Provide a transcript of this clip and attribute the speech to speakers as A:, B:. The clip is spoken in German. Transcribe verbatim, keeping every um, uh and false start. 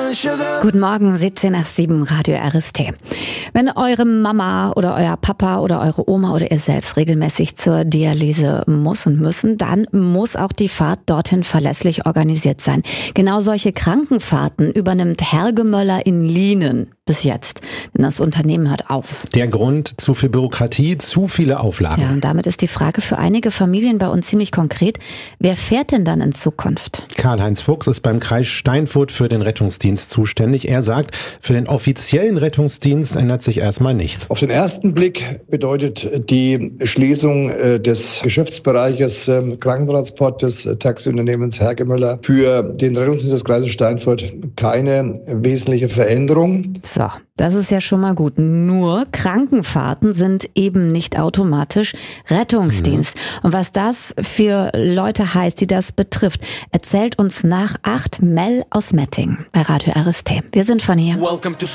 A: Guten Morgen, siebzehn nach sieben, Radio R S T. Wenn eure Mama oder euer Papa oder eure Oma oder ihr selbst regelmäßig zur Dialyse muss und müssen, dann muss auch die Fahrt dorthin verlässlich organisiert sein. Genau solche Krankenfahrten übernimmt Hergemöller in Lienen bis jetzt, denn das Unternehmen hört auf.
B: Der Grund: zu viel Bürokratie, zu viele Auflagen.
A: Ja, und damit ist die Frage für einige Familien bei uns ziemlich konkret: Wer fährt denn dann in Zukunft?
B: Karl-Heinz Fuchs ist beim Kreis Steinfurt für den Rettungsdienst zuständig. Er sagt, für den offiziellen Rettungsdienst ändert sich erstmal nichts.
C: Auf den ersten Blick bedeutet die Schließung des Geschäftsbereiches Krankentransport des Taxiunternehmens Hergemöller für den Rettungsdienst des Kreises Steinfurt keine wesentliche Veränderung.
A: So, das ist ja schon mal gut. Nur Krankenfahrten sind eben nicht automatisch Rettungsdienst. Mhm. Und was das für Leute heißt, die das betrifft, erzählt uns nach acht Mel aus Metting bei Radio R S T. Wir sind von hier.